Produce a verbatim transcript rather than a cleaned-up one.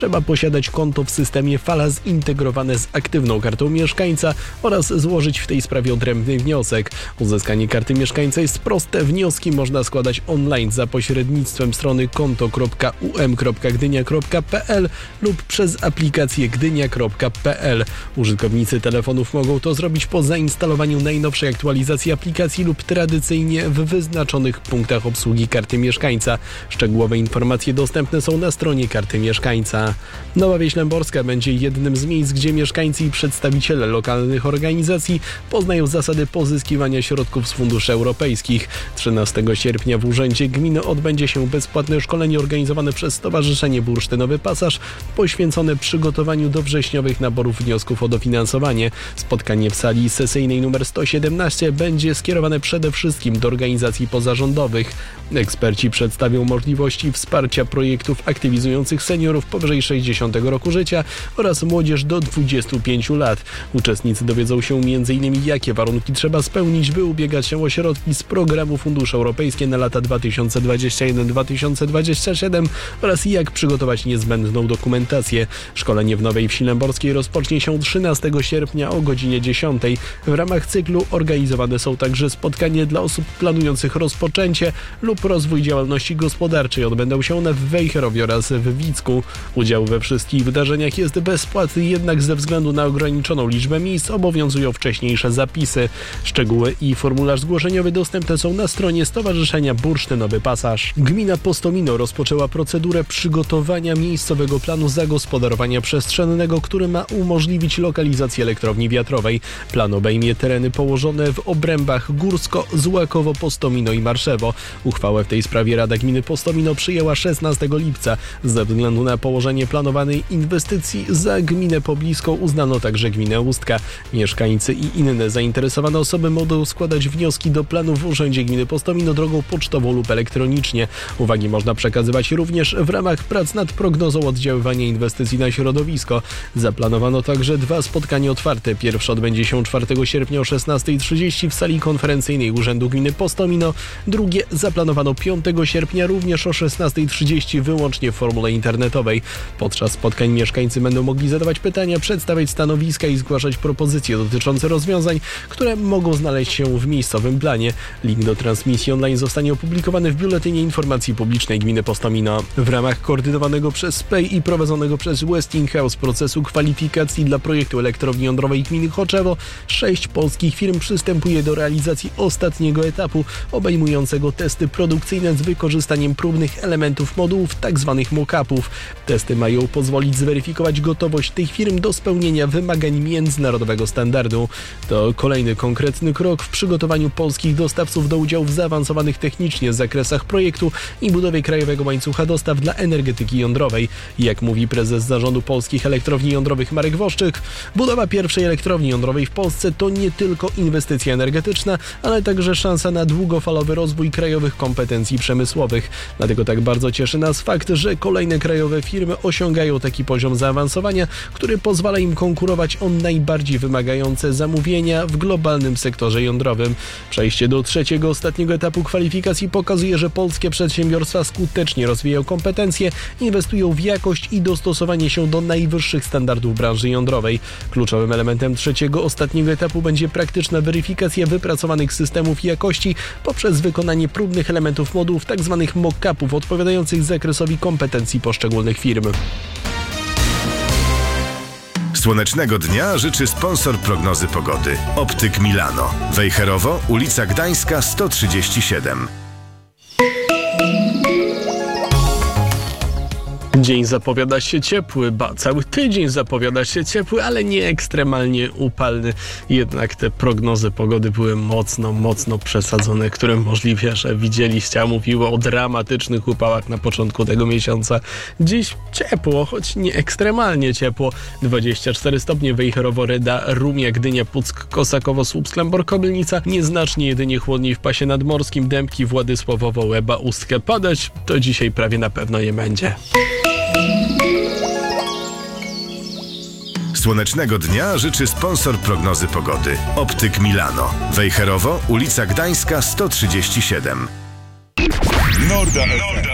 Trzeba posiadać konto w systemie Fala zintegrowane z aktywną kartą mieszkańca oraz złożyć w tej sprawie odrębny wniosek. Uzyskanie karty mieszkańca jest proste. Wnioski można składać online za pośrednictwem strony konto kropka u m kropka gdynia kropka p l lub przez aplikację gdynia kropka p l. Użytkownicy telefonów mogą to zrobić po zainstalowaniu najnowszej aktualizacji aplikacji lub tradycyjnie w wyznaczonych punktach obsługi karty mieszkańca. Szczegółowe informacje dostępne są na stronie karty mieszkańca. Nowa Wieś Lęborska będzie jednym z miejsc, gdzie mieszkańcy i przedstawiciele lokalnych organizacji poznają zasady pozyskiwania środków z funduszy europejskich. trzynastego sierpnia w Urzędzie Gminy odbędzie się bezpłatne szkolenie organizowane przez Stowarzyszenie Bursztynowy Pasaż poświęcone przygotowaniu do wrześniowych naborów wniosków o dofinansowanie. Spotkanie w sali sesyjnej nr sto siedemnaście będzie skierowane przede wszystkim do organizacji pozarządowych. Eksperci przedstawią możliwości wsparcia projektów aktywizujących seniorów powyżej sześćdziesiątego roku życia oraz młodzież do dwudziestu pięciu lat. Uczestnicy dowiedzą się między innymi jakie warunki trzeba spełnić, by ubiegać się o środki z programu Fundusze Europejskie na lata dwa tysiące dwudziesty pierwszy do dwa tysiące dwudziestego siódmego oraz jak przygotować niezbędną dokumentację. Szkolenie w Nowej Wsi Lęborskiej rozpocznie się trzynastego sierpnia o godzinie dziesiątej. W ramach cyklu organizowane są także spotkania dla osób planujących rozpoczęcie lub rozwój działalności gospodarczej. Odbędą się one w Wejherowie oraz w Wicku. Udział we wszystkich wydarzeniach jest bezpłatny, jednak ze względu na ograniczoną liczbę miejsc obowiązują wcześniejsze zapisy. Szczegóły i formularz zgłoszeniowy dostępne są na stronie Stowarzyszenia Bursztynowy Pasaż. Gmina Postomino rozpoczęła procedurę przygotowania miejscowego planu zagospodarowania przestrzennego, który ma umożliwić lokalizację elektrowni wiatrowej. Plan obejmie tereny położone w obrębach Górsko, Złakowo, Postomino i Marszewo. Uchwałę w tej sprawie Rada Gminy Postomino przyjęła szesnastego lipca. Ze względu na położenie planowanej inwestycji za gminę pobliską uznano także gminę Ustka. Mieszkańcy i inne zainteresowane osoby mogą składać wnioski do planu w Urzędzie Gminy Postomino drogą pocztową lub elektronicznie. Uwagi można przekazywać również w ramach prac nad prognozą oddziaływania inwestycji na środowisko. Zaplanowano także dwa spotkania otwarte. Pierwsze odbędzie się czwartego sierpnia o szesnastej trzydzieści w sali konferencyjnej Urzędu Gminy Postomino. Drugie zaplanowano piątego sierpnia również o szesnastej trzydzieści wyłącznie w formule internetowej. Podczas spotkań mieszkańcy będą mogli zadawać pytania, przedstawiać stanowiska i zgłaszać propozycje dotyczące rozwiązań, które mogą znaleźć się w miejscowym planie. Link do transmisji online zostanie opublikowany w Biuletynie Informacji Publicznej Gminy Postomino. W ramach koordynowanego przez S P E I i prowadzonego przez Westinghouse procesu kwalifikacji dla projektu elektrowni jądrowej gminy Choczewo sześć polskich firm przystępuje do realizacji ostatniego etapu obejmującego testy produkcyjne z wykorzystaniem próbnych elementów modułów, tzw. mock-upów. Testy mają pozwolić zweryfikować gotowość tych firm do spełnienia wymagań międzynarodowego standardu. To kolejny konkretny krok w przygotowaniu polskich dostawców do udziału w zaawansowanych technicznie zakresach projektu i budowie krajowego łańcucha dostaw dla energetyki jądrowej. Jak mówi prezes Zarządu Polskich Elektrowni Jądrowych Marek Woszczyk, budowa pierwszej elektrowni jądrowej w Polsce to nie tylko inwestycja energetyczna, ale także szansa na długofalowy rozwój krajowych kompetencji przemysłowych. Dlatego tak bardzo cieszy nas fakt, że kolejne krajowe firmy osiągają taki poziom zaawansowania, który pozwala im konkurować o najbardziej wymagające zamówienia w globalnym sektorze jądrowym. Przejście do trzeciego, ostatniego etapu kwalifikacji pokazuje, że polskie przedsiębiorstwa skutecznie rozwijają kompetencje, inwestują w jakość i dostosowanie się do najwyższych standardów branży jądrowej. Kluczowym elementem trzeciego, ostatniego etapu będzie praktyczna weryfikacja wypracowanych systemów jakości poprzez wykonanie próbnych elementów modułów, tzw. mock-upów odpowiadających zakresowi kompetencji poszczególnych firm. Słonecznego dnia życzy sponsor prognozy pogody. Optyk Milano. Wejherowo, ulica Gdańska sto trzydzieści siedem. Dzień zapowiada się ciepły, ba, cały tydzień zapowiada się ciepły, ale nie ekstremalnie upalny. Jednak te prognozy pogody były mocno, mocno przesadzone, które możliwe, że widzieliście, a mówiły o dramatycznych upałach na początku tego miesiąca. Dziś ciepło, choć nie ekstremalnie ciepło. dwadzieścia cztery stopnie Wejherowo, Ryda, Rumia, Gdynia, Puck, Kosakowo, Słupsk, Lębork, Kobylnica. Nieznacznie jedynie chłodniej w pasie nadmorskim, Dębki, Władysławowo, Łeba, Ustkę. Padać to dzisiaj prawie na pewno nie będzie. Słonecznego dnia życzy sponsor prognozy pogody. Optyk Milano. Wejherowo, ulica Gdańska sto trzydzieści siedem. Norda F M.